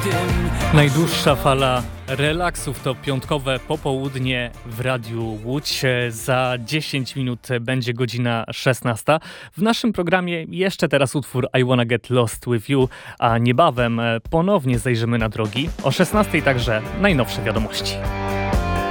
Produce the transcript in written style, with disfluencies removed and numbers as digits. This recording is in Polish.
Najdłuższa fala relaksów to piątkowe popołudnie w Radiu Łódź. Za 10 minut będzie godzina 16. W naszym programie jeszcze teraz utwór I Wanna Get Lost With You, a niebawem ponownie zajrzymy na drogi. O 16 także najnowsze wiadomości.